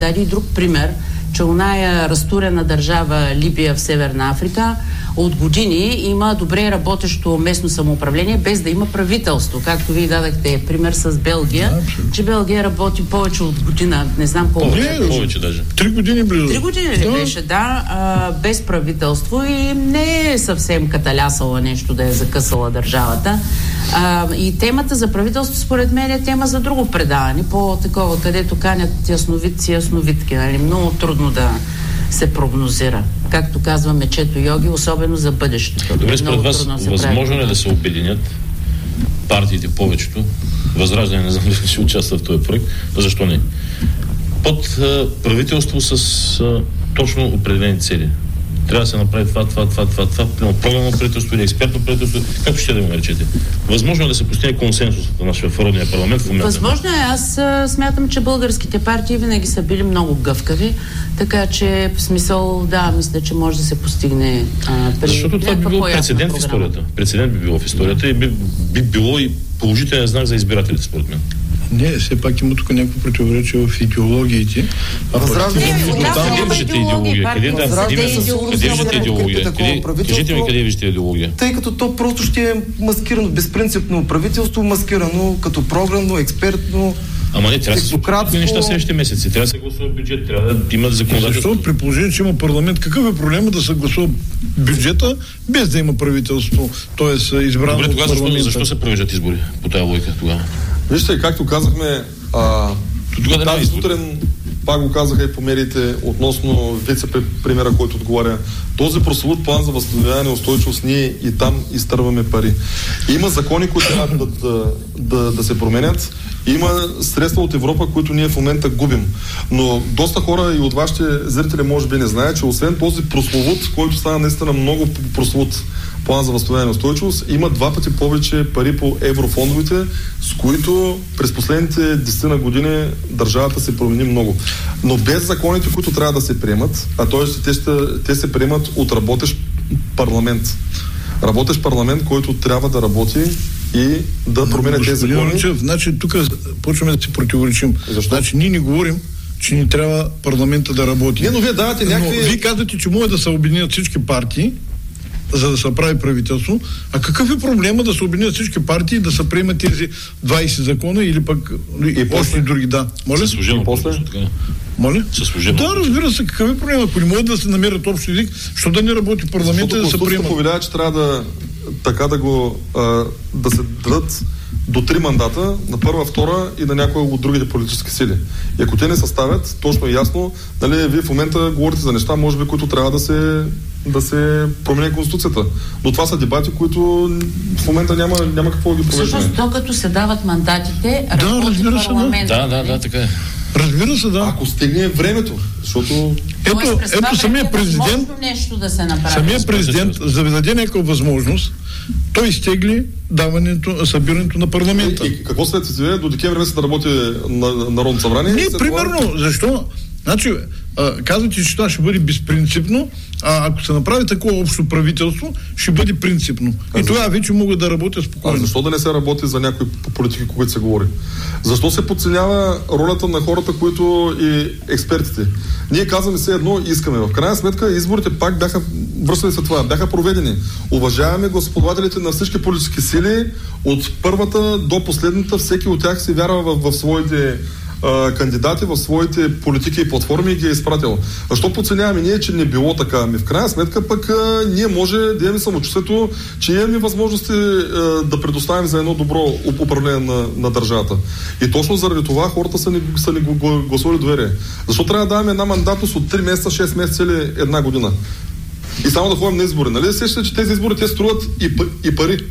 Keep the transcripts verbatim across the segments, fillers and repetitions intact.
даде и друг пример, че оная разтурена държава Либия в Северна Африка от години има добре работещо местно самоуправление, без да има правителство. Както вие дадахте пример с Белгия, да, че Белгия работи повече от година, не знам колко. Не, повече даже. Три години близо. Три години ли да. беше, да, а, без правителство и не е съвсем каталясала нещо да е закъсала държавата. А, и темата за правителство, според мен, е тема за друго предаване, по-такова, където канят ясновидци и ясновидки. Нали? Много трудно да се прогнозира. Както казва мечето йоги, особено за бъдещето. Добре, според вас, възможно ли да се обединят партиите, повечето, Възраждане, не знам дали ще участва в този проект, защо не? Под а, правителство с а, точно определени цели. Трябва да се направи това, това, това, това, това, програмно правителство или експертно правителство, както ще да го наречете. Възможно е да се постигне консенсус в нашия народния парламент в момента? Възможно е. Аз а, смятам, че българските партии винаги са били много гъвкави, така че в смисъл, да, мисля, че може да се постигне а, при защото това би било прецедент в историята. Прецедент би било в историята и би, би било и положителен знак за избирателите, според мен. Не, все пак има тук някакво противоречие в идеологиите. А къде виждате идеология? Къде виждате идеология? Кажете ми къде виждате идеология? Тъй като то просто ще е маскирано, безпринципно правителство, маскирано като програмно, експертно. Ама не, трябва да се случат неща следващите месеци. Трябва да се гласува бюджет, трябва да има законодателство. Защо при положение, че има парламент, какъв е проблема да се гласува бюджета, без да има правителство, т.е. избрано Добре, тогава от парламента? Защо, защо се провеждат избори по тази логика тогава? Вижте, както казахме, а, тази сутрин пак го казаха и по медиите относно вице-премиера, който отговаря. Този прословут план за възстановяване и устойчивост, ние и там изтърваме пари. Има закони, които трябва да, да, да, да се променят. Има средства от Европа, които ние в момента губим. Но доста хора и от вашите зрители може би не знаят, че освен този прословут, който стана наистина много прословут план за възстановяване и устойчивост, има два пъти повече пари по еврофондовете, с които през последните десет години държавата се промени много. Но без законите, които трябва да се приемат, а т.е. те, те се приемат от работещ парламент. Работещ парламент, който трябва да работи и да променя тези закони. Значи тук почваме да се противоречим. Защо? Значи ние не говорим, че ни трябва парламента да работи. Не, но вие давате някакви... Но вие казвате, че може да се обединят всички партии, за да се прави правителство. А какъв е проблема да се обединят всички партии да се приемат тези двайсет закона или пък и още други, да. Моля? Със служебно правителство, така. Моля? Със служебно. Да, разбира се, какъв е проблема? Ако не могат да се намерят общ език, що да не работи парламента да се приемат? Повелява, че трябва да така да го а, да се дадат до три мандата на първа, втора и на някои от другите политически сили. И ако те не съставят, точно и ясно, нали, вие в момента говорите за неща, може би, които трябва да се да се промени Конституцията. Но това са дебати, които в момента няма, няма какво да ги провеждаме. Всъщност, докато се дават мандатите, да, работи парламента. Да, да, да, така е. Разбира се, да. Ако стигне времето, защото... Ето, ето самия президент, нещо да се направи. самия президент, за да даде някаква възможност, той изтегли даването, събирането на парламента. И, и какво след се до декември месец да работи на Народно събрание? Не, примерно, това... защо? Значи, а, казвате, че това ще бъде безпринципно, а ако се направи такова общо правителство, ще бъде принципно. А и тогава вече могат да работят спокойно. А защо да не се работи за някои политики, които се говори? Защо се подценява ролята на хората, които и експертите? Ние казваме все едно искаме. В крайна сметка изборите пак бяха, връщали се това, бяха проведени. Уважаваме господавателите на всички политически сили, от първата до последната, всеки от тях се вярва в, в своите кандидати, в своите политики и платформи и ги е изпратил. Защо подценяваме ние, че не било така? Ми в крайна сметка пък а, ние може да имаме самочувствието, че имаме възможности а, да предоставим за едно добро управление на, на държавата. И точно заради това хората са ни, са ни гласували доверие. Защо трябва да даваме една мандатност от три месеца, шест месеца или една година? И само да ходим на избори. Нали сещате, че тези избори те струват и, и пари?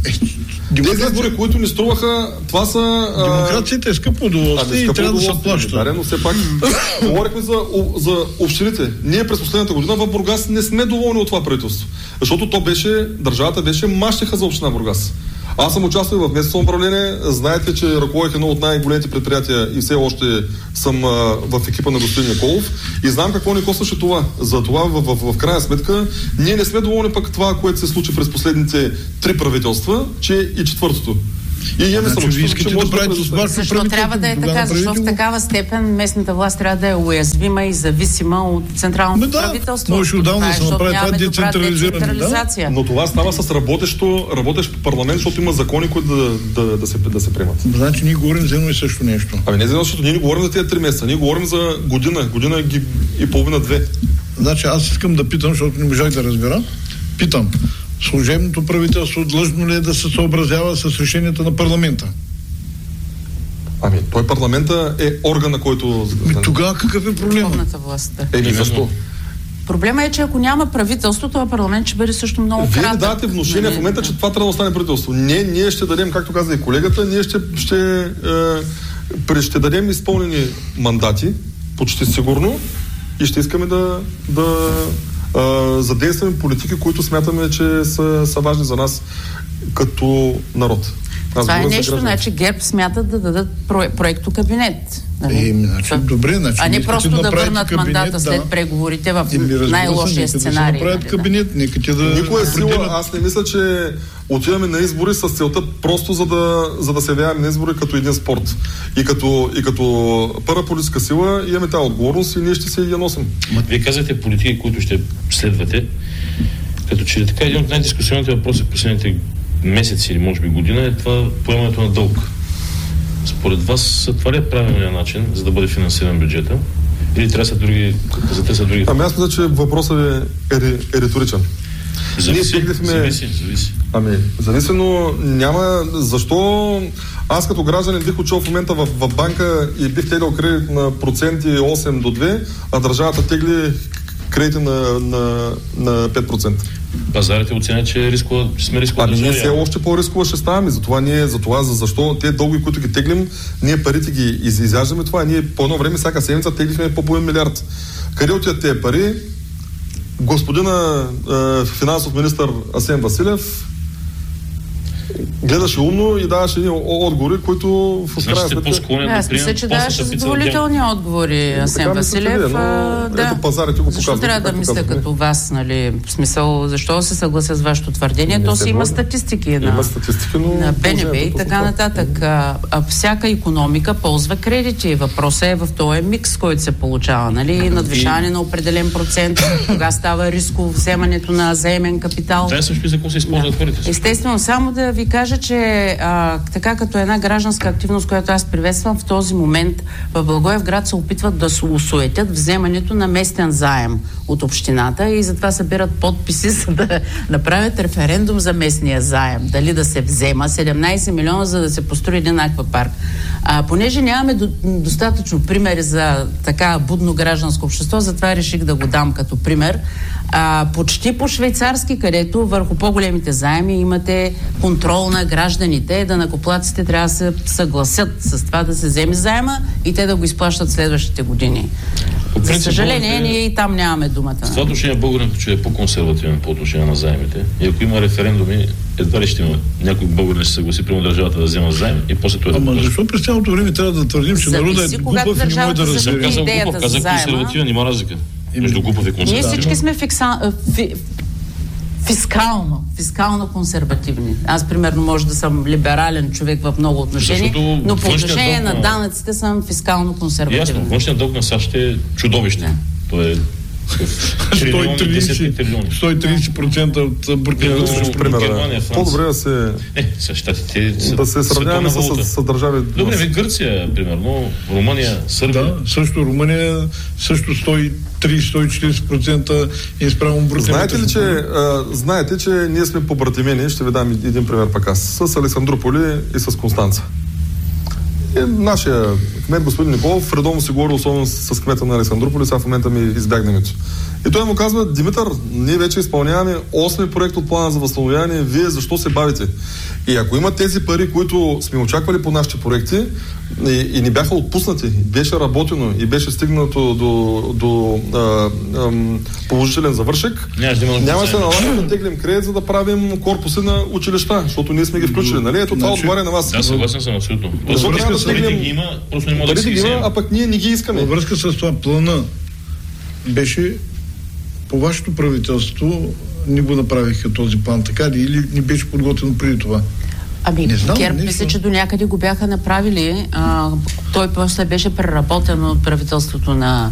Тези избори, които ни струваха, това са... Демокрацията е скъпо удоволствие и трябва да се плаща. Да, но все пак говорихме за, за общините. Ние през последната година в Бургас не сме доволни от това правителство. Защото то беше, държавата беше мащеха за община Бургас. Аз съм участвал в местно самоуправление. Знаете, че ръководих едно от най-големите предприятия и все още съм а, в екипа на господин Николов и знам какво ни костваше това. За това в, в, в, в крайна сметка ние не сме доволни пък това, което се случи през последните три правителства, че и четвъртото. И имаме значи, вие искате да правите с вашето Защо трябва да е така? Защо в такава степен местната власт трябва да е уязвима и зависима от централното да, правителство? може отдавна да се направи това децентрализиране. Да? Но това става с работещо, работещ парламент, защото има закони, които да, да, да, се, да се приемат. Значи ние говорим за едно и също нещо. Ами не за едно, защото ние не говорим за тези три месеца, ние говорим за година, година и половина-две. Значи аз искам да питам, защото не можах да разбера. Питам, служебното правителство длъжно ли е да се съобразява с решенията на парламента? Ами, той парламента е органа, който... Ми, тогава какъв е проблема? Върховната власт. Еми, защо? Проблема е, че ако няма правителство, това парламент ще бъде също много Вие кратък. Вие не давате внушение в момента, че това трябва да остане правителство. Не, ние ще дадем, както каза и колегата, ние ще, ще, е, ще дадем изпълнени мандати, почти сигурно, и ще искаме да, да е, задействаме политики, които смятаме, че са, са важни за нас като народ. Това е нещо, значи ГЕРБ смятат да дадат проекто кабинет. Нали? Е, значи, Та, добре, значи, а не просто да върнат кабинет, мандата след да. преговорите в Еми, най-лошия се, сценарий. Да направят кабинет, нека те да... Никоя сила, аз не мисля, че отиваме на избори с целта просто за да, за да се явяваме на избори като един спорт. И като, и като първа политическа сила имаме тази отговорност и ние ще се я носим. Вие казвате политики, които ще следвате, като че така един от най-дискусионните въпроси в последните месеци или може би година е това поемането на дълг. Според вас това ли е правилният начин, за да бъде финансиран бюджета? Или трябва да са други, да затърсят други? Ами аз мисля, че въпросът е, е, е риторичен. Зависи, теглихме... зависи, зависи. Ами, зависи, но няма... Защо аз като гражданин бих учил в момента в, в банка и бих теглил кредит на проценти осем до две, а държавата тегли кредити на, на, на пет процента. Пазарите оценят, че, рискова, че сме рискова. Ами ние все още по-рискова ще ставаме. Затова ние, затова, за защо те дълги, които ги теглим, ние парите ги из, изяждаме това. Ние по едно време, всяка седмица теглихме по половин милиард. Къде отиват тези пари? Господина е, финансов министър Асен Василев гледаше умно и даваше едни отговори, които в крайна сметка... Аз мисля, че даваше задоволителни отговори Асен Василев. Е, но, да. Ето пазарите го защо показват. трябва да мисля казваме? Като вас, нали? В смисъл, защо се съглася с вашето твърдение? Не То си има статистики има на, статистики, но на Б Н Б и така нататък. А, а всяка икономика ползва кредити. Въпросът е в този микс, който се получава, нали? Надвишаване на определен процент, кога става рисково вземането на заемен капитал. Да, също и за какво се използват парите. Естествено, само да ви кажа, че а, така като една гражданска активност, която аз приветствам, в този момент в Благоевград се опитват да се усуетят вземането на местен заем от общината и затова събират подписи, за да направят референдум за местния заем. Дали да се взема седемнайсет милиона, за да се построи един аквапарк. А, понеже нямаме до, достатъчно примери за така будно гражданско общество, затова реших да го дам като пример. А, почти по швейцарски, където върху по-големите заеми имате контрол на гражданите, да накоплатците трябва да се съгласят с това да се вземе заема и те да го изплащат следващите години. За съжаление, ние и там нямаме думата. В това отношение българинът, че е по-консервативен по отношение на заемите. И ако има референдуми, едва ли ще има някой българин ще се съгласи прямо държавата да взема заем и после това да Ама покаже. защо през цялото време трябва да твърдим, че народът е глупав и не може да Съм разбере? казал идеята глупав, казах за заема. консервативен, има разлика между глупав и Ние консервативен. всички сме фикса... фи... фискално, фискално консервативни. Аз, примерно, може да съм либерален човек в много отношения, Защото но по отношение дълг на данъците съм фискално консервативен. Ясно, външният дълг на САЩ е чудовище. То е трилиони, десетки трилиони. сто и трийсет процента от брутния вътрешен продукт. Германия, Франция. По-добре да се... Не, са щатите са да се сравняваме с, с, с държави. Добре, ви Гърция, примерно, Румъния, Сърбия. Да, също Румъния, също сто и трийсет до сто и четирийсет процента е спрямо брутния. Знаете ли, че, а, знаете, че ние сме побратимени, ще ви дам един пример пак аз, с Александрополи и с Констанца. И нашия кмет, господин Николов, редовно си говори, особено с кмета на Александрополи, сега в момента ми избягна името. И той му казва: Димитър, ние вече изпълняваме осми проект от плана за възстановяване, вие защо се бавите? И ако има тези пари, които сме очаквали по нашите проекти и, и ни бяха отпуснати, беше работено и беше стигнато до, до а, а, положителен завършек, нямаше да налагаме да теглим кредит, за да правим корпуси на училища, защото ние сме ги включили. Нали? Ето това отговаря на вас. Да, съгласен съм абсолютно. Парите ги има, просто не могат да си ги вземем. А пък ние не ги искаме. Във връзка с това плана беше по вашето правителство не го направиха този план, така ли? Или не беше подготвено преди това? Ами, Не знам, ГЕРБ нещо... мисля, че до някъде го бяха направили. А, той после беше преработен от правителството на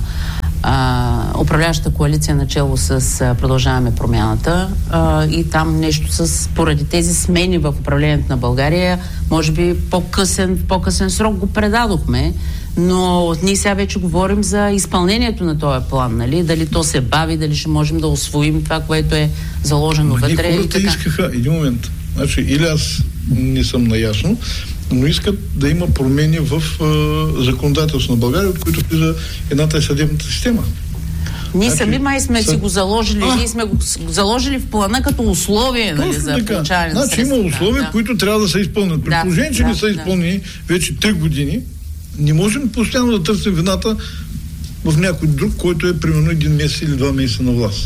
а, управляващата коалиция начело с а, Продължаваме промяната а, и там нещо с, поради тези смени в управлението на България, може би по-късен, по-късен срок го предадохме, но ние сега вече говорим за изпълнението на този план, нали? Дали то се бави, дали ще можем да усвоим това, което е заложено вътре. вътре. Хората и така. искаха, един момент, значи или аз не съм наясно, но искат да има промени в е, законодателство на България, от които влиза едната е съдебната система. Ние значи, сами май сме са... си го заложили, а, ние сме го заложили в плана като условие, нали, за получаване на значи средства. има условия, да. които трябва да се изпълнят. При Да, положение, че да, не са да. изпълнени вече три години, не можем постоянно да търсим вината в някой друг, който е примерно един месец или два месеца на власт.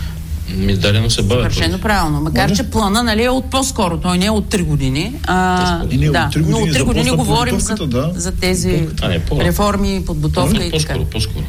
Ми дадено се бавят. Съвършено правилно. Макар, Може? че плана, нали, е от по-скоро. Той не е от три години. А, И не, да. от три години Но от три години започна говорим за, подготовката, да. за тези А, не, по- реформи, подготовка Не, и така. по-скоро, по-скоро.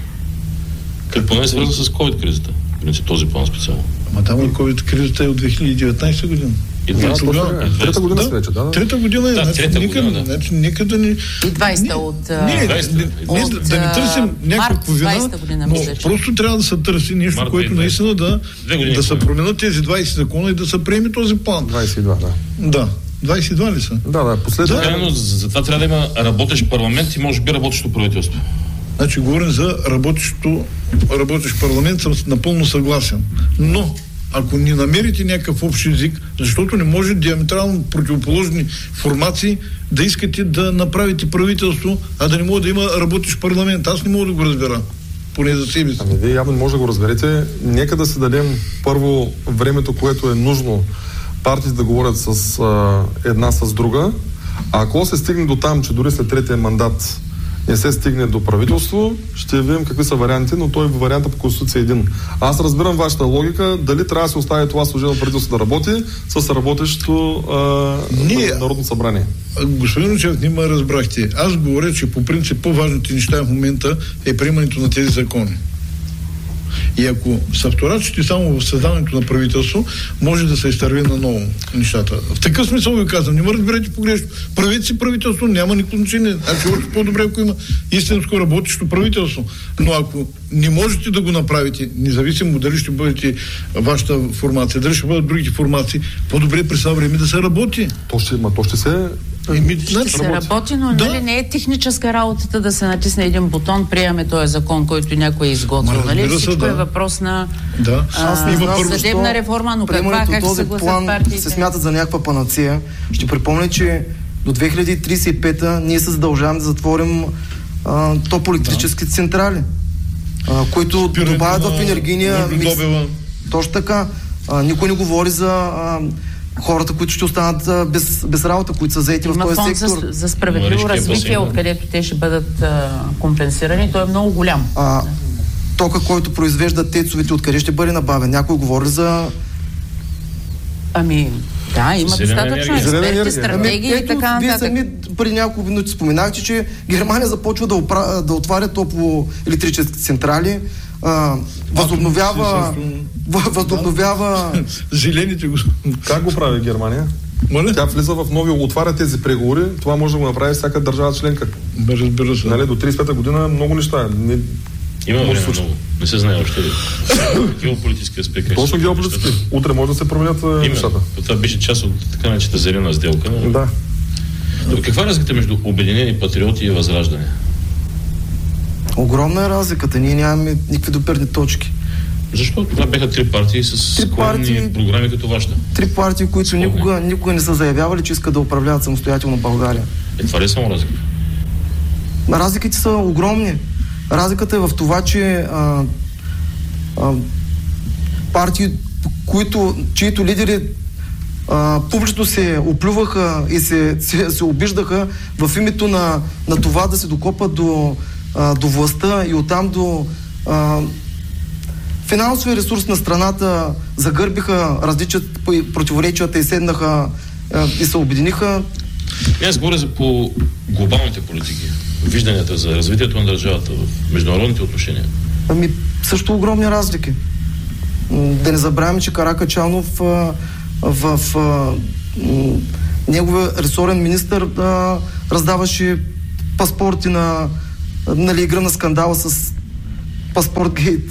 Как поне е свързан с COVID-кризата. Принцип, този план специално. Ама там COVID-кризата е от две хиляди и деветнадесета година. И Да, двадесета точно година. е. Трета година Да. си вече, да, да. Трета година е. Да, значи, трета нека, година, да. значи, нека да ни... И двадесета от... а, Не, двадесета. не, не, От, да, да не търсим а, някаква март вина, двадесета година, но мисля, че. просто трябва да се търси нещо, Март което двадесета. наистина да, Две години да се по-малко. променят тези двадесет закона и да се приеме този план. двадесет и два, да. Да. двадесет и два ли са? Да, да, последно. Така, но за за това трябва да има работещ парламент и може би работещо правителство. Значи говорим за работещо, работещ парламент, съм напълно съгласен. Но, ако не намерите някакъв общ език, защото не може диаметрално противоположни формации да искате да направите правителство, а да не може да има работещ парламент. Аз не мога да го разбера. Поне за себе си. Ами вие явно може да го разберете. Нека да си дадем първо времето, което е нужно партиите да говорят с а, една с друга. А ако се стигне до там, че дори след третия мандат не се стигне до правителство, ще видим какви са варианти, но той варианта по Конституция е един. Аз разбирам вашата логика, дали трябва да се остави това служебно правителство да работи с работещо а, Ние- Народно събрание. Господин Учев, не ме разбрахте. Аз говоря, че по принцип по-важните неща в момента е приемането на тези закони. И ако са вторачите само в създаването на правителство, може да се изтърви на ново нещата. В такъв смисъл ви казвам, не ме разберете погрешно. Правете си правителство, няма никакво значение. Значи още по-добре, ако има истинско работещо правителство. Но ако не можете да го направите, независимо дали ще бъдете вашата формация, дали ще бъдат другите формации, по-добре през това време да се работи. То ще, ма, то ще се... Еми, Ще значи, се работи, но Да. нали, не е техническа работата да се натисне един бутон, приемаме този закон, който някой е изготвил. Ма, Нали? разбира се, Всичко да. е въпрос на Да. а, Аз не има първо съдебна реформа, но каква, приемането как се този съгласят план партиите? се смята за някаква панацея. Ще припомня, че до две хиляди тридесет и пета ние се задължаваме да затворим а, топлоелектрически централи, а, които Спирането добавят в на енергийния микс. въгледобива. Точно така. А, никой не говори за а, хората, които ще останат а, без, без работа, които са заети в Има този фонд сектор. за, за справедливо Маришкия развитие, басейн, да. откъдето те ще бъдат а, компенсирани. Той е много голям. А, тока, който произвеждат тецовете, откъде ще бъде набавен? Някой говори за... Ами, да, има Зелена достатъчно енергия. Зелена експерти, енергия. стратегии и така вие нататък. сами преди няколко минути споменахте, че Германия започва да, опра... да отваря топлоелектрически централи, а, възобновява... въ- възобновява... Зелените го... Как го прави Германия? Моля? Тя влиза в нови, отваря тези преговори. Това може да го направи всяка държава членка. Бе, разбира се. Нали, до тридесет и пета година много неща. Не, Има може да време се случи. много. Не се знае още ли. Геополитически аспект. как Точно ще геополитически. нещата. Утре може да се променят а, нещата. Именно. Това беше част от така наречената зелена сделка. Но... Да. Добре, каква е разликата между Обединени патриоти и Възраждане? Огромна е разликата. Ние нямаме никакви доперни точки. Защо? Това бяха три партии с Три сходни партии. програми като вашата. Три партии, които Сходни. никога, никога не са заявявали, че искат да управляват самостоятелно България. Е, това ли е само разлика? Разликите са огромни. Разликата е в това, че а, а, партии, които, чието лидери а, публично се оплюваха и се, се, се обиждаха в името на, на това да се докопат до, а, до властта и оттам до а, финансовия ресурс на страната, загърбиха различат, противоречията и седнаха а, и се обединиха. Не, аз говоря за по глобалните политики, вижданията за развитието на държавата в международните отношения. Ами, също огромни разлики. М, Да не забравяме, че Каракачанов а, в, в а, м, неговият ресорен министър а, раздаваше паспорти на, нали, игра на скандала с Паспортгейт.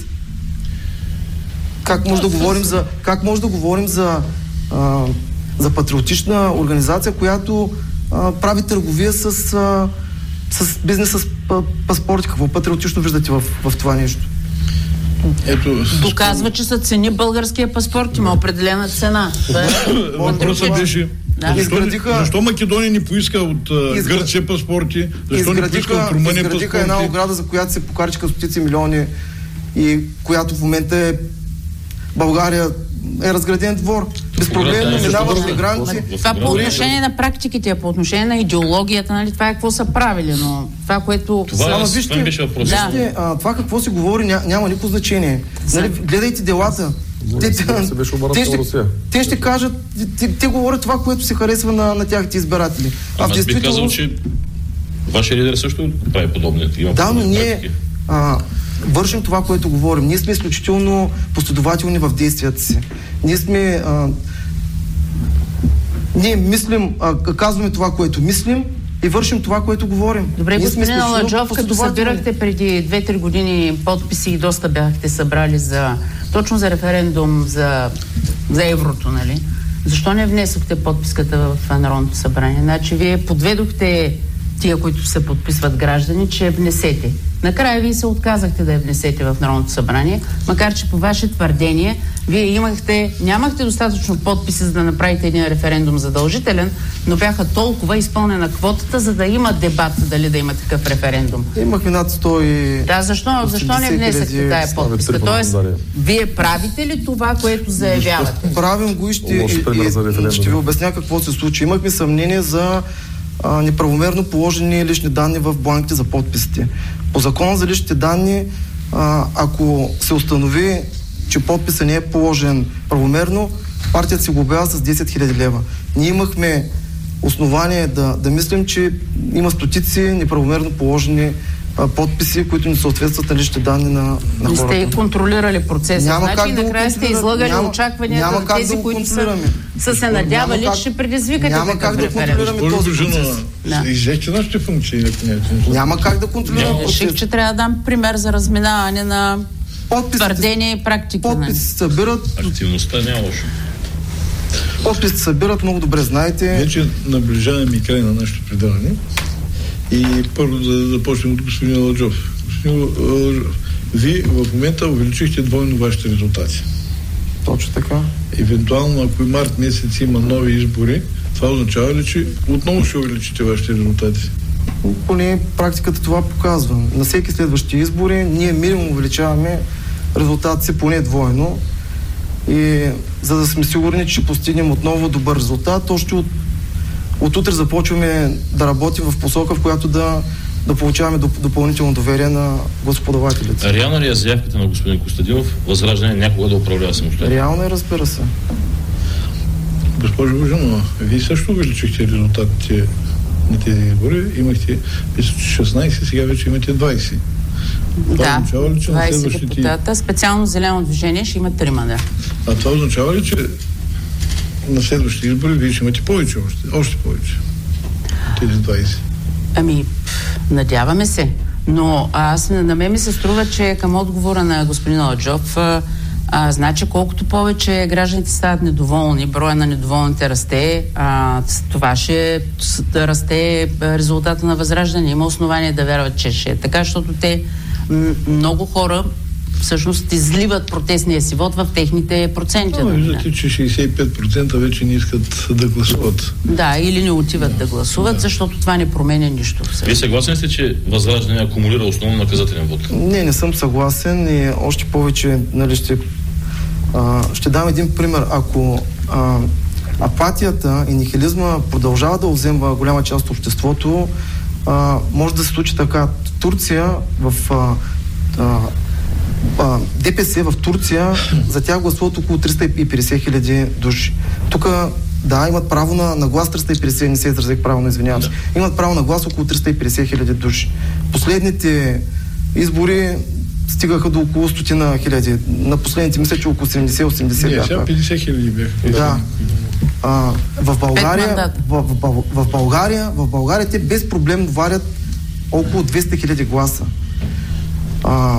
Как може да говорим за, как може да говорим за, а, за патриотична организация, която а, прави търговия с, а, с бизнес с паспорти? Какво патриотично виждате в, в това нещо? Ето, доказва, че са цени българския паспорт, има определена цена. Въпросът беше, да. защо, Изградиха... защо Македония не поиска от Изгр... Гърция паспорти? Защо изградиха, не поиска от Румъния изградиха паспорти? една ограда, за която се покариха стотици милиони и която в момента е България е разграден двор. Безпроблемно минават мигранти. Това по отношение на практиките, а по отношение на идеологията, нали, това е какво са правили, но това, което... Това, Ама, е, вижте, това беше въпрос. Да. Вижте, а, това какво се говори ня, няма никакво значение. Нали, гледайте делата. Те, те, те, ще, те ще кажат, те, те говорят това, което се харесва на, на тяхните избиратели. А, аз бих казал, че вашия лидер също прави подобни. Да, но ние а, вършим това, което говорим. Ние сме изключително последователни в действията си. Ние сме... А, ние мислим, а, казваме това, което мислим и вършим това, което говорим. Добре, господин Аладжов, като събирахте преди две-три години подписи и доста бяхте събрали за точно за референдум за, за еврото, нали? Защо не внесохте подписката в Народното събрание? Значи вие подведохте тия, които се подписват граждани, че внесете. Накрая вие се отказахте да я внесете в Народното събрание, макар че по ваше твърдение вие имахте, нямахте достатъчно подписи, за да направите един референдум задължителен, но бяха толкова изпълнена квотата, за да има дебат дали да има такъв референдум. Имахме над сто и... Да, защо, защо не внесахте тая подписка? Тоест, вие правите ли това, което заявявате? Правим го и ще, и, и, ще ви обясня какво се случи. Имахме съмнение за а, неправомерно положени лични данни в бланките за подписите. По закона за личните данни, а, ако се установи, че подписът не е положен правомерно, партията се глобява с десет хиляди лева. Ние имахме основание да, да мислим, че има стотици неправомерно положени а, подписи, които не съответстват на личните данни на, на не хората. сте контролирали процеса. Няма значи как да накрая сте излъгали няма, очакванията няма на тези, да които са, са се надявали, че ще предизвикате няма такъв как да референдум. контролираме този процес. Да. Излезте нашите функции. Няма как да контролираме процес. Реших, че трябва да дам пример за разминаване на твърдение и практика. Подписи се събират. Активността няма лошо. Подписи се събират, много добре знаете. Вече наближаваме и край на нашето предаване. И първо да започнем от господин Аладжов. Господин Аладжов, вие в момента увеличихте двойно вашите резултати. Точно така. Евентуално, ако и март месец има нови избори, това означава ли, че отново ще увеличите вашите резултати? Поне практиката това показва. На всеки следващи избори ние минимум увеличаваме резултатите си поне двойно. И за да сме сигурни, че ще постигнем отново добър резултат, още от, от утре започваме да работим в посока, в която да, да получаваме доп, допълнително доверие на господавателите. Реална ли е заявката на господин Костадинов Възраждане някога да управлява самостоятелно? Реално е, разбира се. Госпожо Божанова, вие също увеличихте резултатите на тези избори. Имахте шестнайсет, сега вече имате двайсет. Да, означава ли, че двайсет следващите... депутата, специално Зелено движение ще има трима, да. А това означава ли, че на следващите избори вие ще имате повече още? Още повече? Тези двайсет. Ами, надяваме се. Но аз на мен ми се струва, че към отговора на господин Аладжов, а, а, значи колкото повече гражданите стават недоволни, броя на недоволните расте, а, това ще расте резултата на Възраждане. Има основание да вярват, че ще е така, защото те м- много хора всъщност изливат протестния си вод в техните проценти. Но, виждате, че шейсет и пет процента вече не искат да гласуват. Да, или не отиват да, да гласуват, да. Защото това не променя нищо. Вие съгласен сте, че Възраждане акумулира основно наказателен вод? Не, не съм съгласен и още повече, нали, ще, а, ще дам един пример. Ако а, апатията и нихилизма продължава да взема голяма част от обществото, а, може да се случи така. В Турция, в а, а, а, ДПС в Турция, за тях гласуват около триста и петдесет хиляди души. Тук, да, имат право на, на глас триста и петдесет, не се изразих правилно, извинявам се. Да. Имат право на глас около триста и петдесет хиляди души. Последните избори стигаха до около стотина хиляди. На последните мисля, че около седемдесет-осемдесет Не, сега петдесет хиляди бяха. Да. А, в България, в, в, в, в България, в България те без проблем варят около двеста хиляди гласа. А,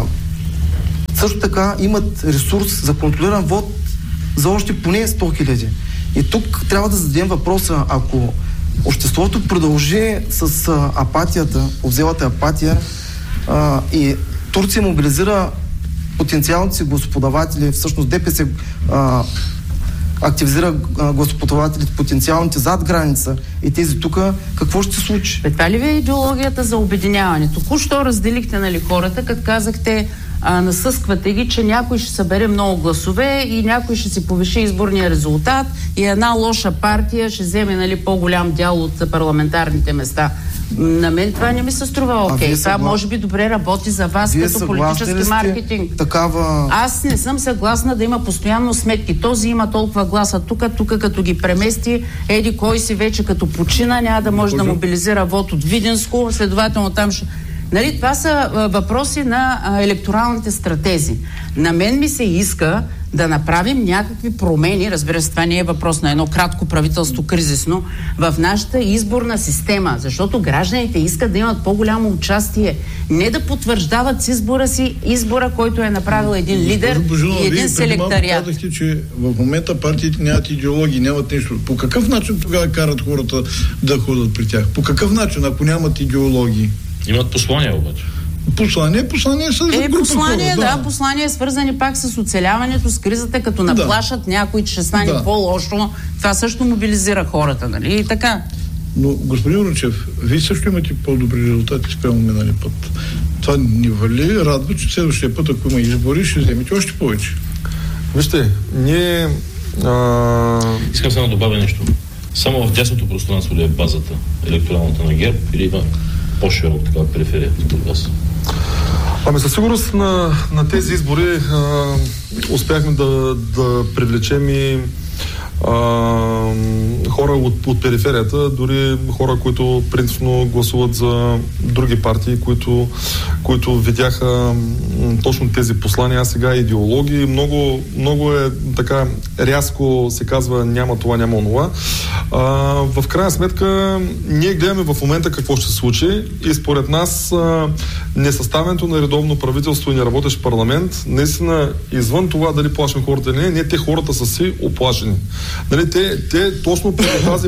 също така имат ресурс за контролиран вод за още поне сто хиляди. И тук трябва да зададем въпроса, ако обществото продължи с а, апатията, обзелата апатия а, и Турция мобилизира потенциалните си гласоподаватели, всъщност ДПС а, активизира а, гласоподавателите, потенциалните зад граница и тези тук, какво ще се случи? Това ли ви е идеологията за обединяване? Току-що разделихте, нали, хората, като казахте, а, насъсквате ги, че някой ще събере много гласове и някой ще си повиши изборния резултат и една лоша партия ще вземе, нали, по-голям дял от парламентарните места. На мен това не ми се струва окей. Okay. Това съгла... може би добре работи за вас Вие като политически маркетинг. Такава... Аз не съм съгласна да има постоянно сметки. Този има толкова гласа тук, тук като ги премести, еди кой си вече като почина, няма да може да мобилизира вод от Видинско, следователно там ще... Нали, това са а, въпроси на а, електоралните стратези. На мен ми се иска да направим някакви промени, разбира се, това не е въпрос на едно кратко правителство кризисно, в нашата изборна система, защото гражданите искат да имат по-голямо участие, не да потвърждават с избора си избора, който е направил един лидер Божинова, и един селектариат. Казахте, че в момента партиите нямат идеологии, нямат нещо. По какъв начин тогава карат хората да ходят при тях? По какъв начин, ако нямат идеологии? Имат послания обаче. Послание, послание са за е, група послание, хора, да. да, послание е свързани пак с оцеляването, с кризата, като наплашат да. някой, че ще стане да. по-лошо. Това също мобилизира хората, нали? И така. Но, господин Рунчев, вие също имате по-добри резултати спрямо минали път. Това ни вали, радва, че следващия път, ако има избори, ще вземете още повече. Вижте, ние... А... Искам само да добавя нещо. Само в дясното пространство ли е базата електоралната на ГЕРБ или има по-широк такава периферия от вас? Ами със сигурност на, на тези избори а, успяхме да, да привлечем и а, хора от, от периферията, дори хора, които принципно гласуват за други партии, които, които видяха м, точно тези послания, а сега идеологии. Много, много е така рязко се казва няма това, няма онова. А, в крайна сметка ние гледаме в момента какво ще се случи и според нас а, несъставянето на редовно правителство и неработещ парламент, наистина извън това дали плашим хората или не, не, те хората са си оплашени. Нали, те, те точно по тази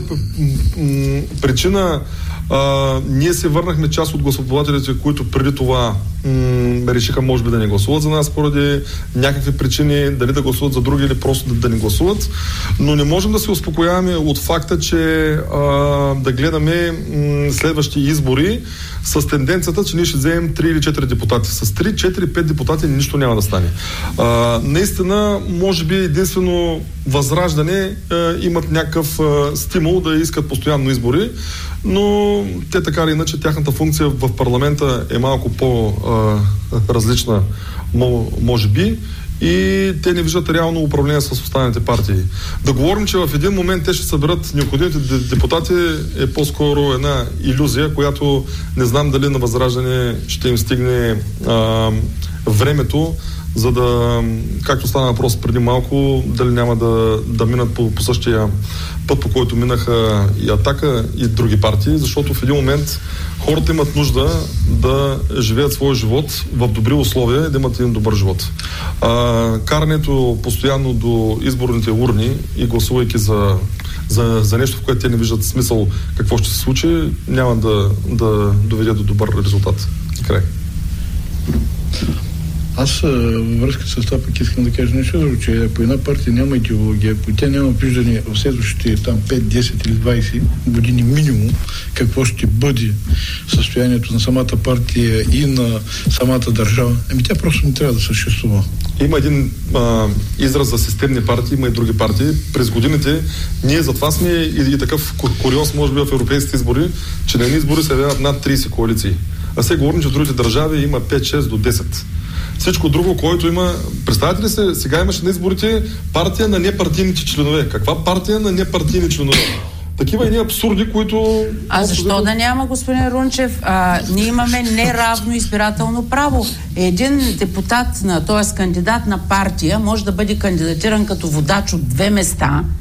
причина а, ние се върнахме част от гласоподавателите, които преди това м- решиха може би да не гласуват за нас поради някакви причини, дали да гласуват за други или просто да, да не гласуват. Но не можем да се успокояваме от факта, че а, да гледаме м- следващи избори с тенденцията, че ние ще вземем три или четири депутати. С три, четири, пет депутати нищо няма да стане. А, наистина, може би единствено Възраждане а, имат някакъв а, стимул да искат постоянно избори, но те така или иначе, тяхната функция в парламента е малко по-различна, може би, и те не виждат реално управление с останалите партии. Да говорим, че в един момент те ще съберат необходимите депутати е по-скоро една илюзия, която не знам дали на Възраждане ще им стигне а, времето, за да, както стана въпрос преди малко, дали няма да, да минат по, по същия път, по който минаха и Атака, и други партии, защото в един момент хората имат нужда да живеят своя живот в добри условия и да имат един добър живот. А, карането постоянно до изборните урни и гласувайки за, за, за нещо, в което те не виждат смисъл какво ще се случи, няма да, да доведе до добър резултат. Край. Аз във връзка с това пък искам да кажа нещо друго, че ако една партия няма идеология, ако тя няма виждане в следващите там пет, десет или двайсет години минимум, какво ще бъде състоянието на самата партия и на самата държава, ами тя просто не трябва да съществува. Има един а, израз за системни партии, има и други партии. През годините ние затова сме и, и такъв куриоз, може би в европейските избори, че на едни избори се явяват над трийсет коалиции. А сега говорим, че в другите държави има пет, шест до десет. Всичко друго, което има... Представете ли се, сега имаше на изборите партия на непартийните членове. Каква партия на непартийни членове? Такива едни абсурди, които... А защо да няма, господин Рунчев? А, ние имаме неравно избирателно право. Един депутат, т.е. кандидат на партия, може да бъде кандидатиран като водач от две места,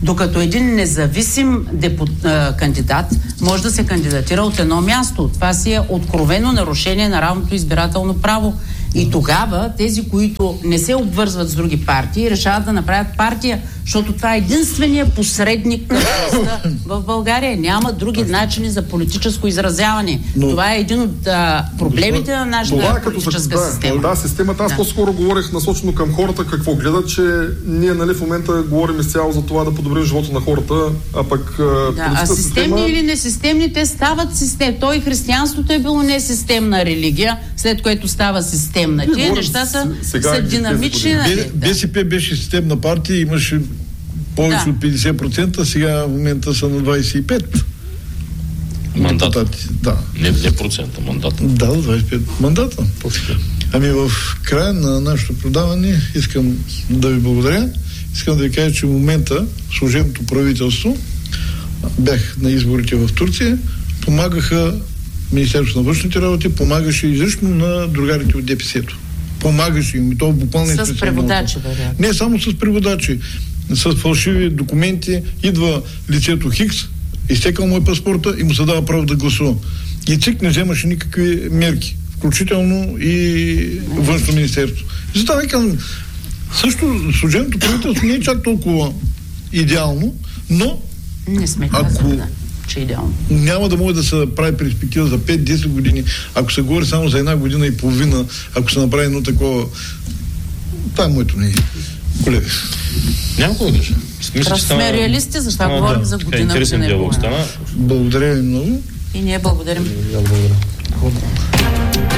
Докато един независим депут, а, кандидат може да се кандидатира от едно място. Това си е откровено нарушение на равното избирателно право. И тогава тези, които не се обвързват с други партии, решават да направят партия, защото това е единствения посредник на властта в България. Няма други начини за политическо изразяване. Но, това е един от а, проблемите на нашата това, политическа да, система. Да, системата. Аз да. по-скоро говорех насочено към хората какво гледат, че ние нали, в момента говорим изцяло за това да подобрим живота на хората, а пък да, а системни система... или несистемни, те стават системни. Той и християнството е било несистемна религия, след което става системна. Тие неща са, са динамични. Б, БСП беше системна партия, имаше повече да. от петдесет процента, сега в момента са на двадесет и пет процента. Мандата. Да. Не, не процента, мандата. Да, двадесет и пет мандата. Ами в края на нашето предаване искам да ви благодаря. Искам да ви кажа, че в момента служебното правителство, бях на изборите в Турция, помагаха Министерството на външните работи, помагаше изрично на другарите от ДПС-то. Помагаше им и то буквално е с преводачи, вероятно. Не само с преводачи, с фалшиви документи. Идва лицето Хикс, изтекал му е паспорта и му се дава право да гласува. И ЦИК не вземаше никакви мерки, включително и външно министерство. Затова ви казвам, също служебното правителство не е чак толкова идеално, но не сме ако казали, да, че идеално. Няма да може да се прави перспектива за пет-десет години, ако се говори само за една година и половина, ако се направи едно такова... Това е моето мнение. Колега. Няма кой да кажа. Просто сме реалисти, защото говорим да. за година. Интересен диалог стана. Благодаря ви много. И ние благодарим. Благодаря.